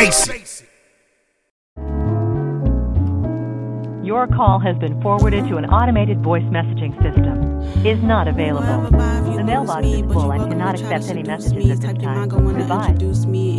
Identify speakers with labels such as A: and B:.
A: face it.
B: Your call has been forwarded to an automated voice messaging system. Is not available. The mailbox is full and cannot accept any messages at this time. Goodbye.